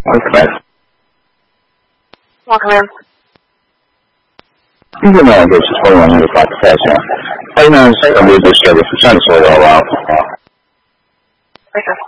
Okay. Welcome in. You can go to 2100 Block Plaza. Right now, it's a radio service. We're trying to sort it all out. Okay.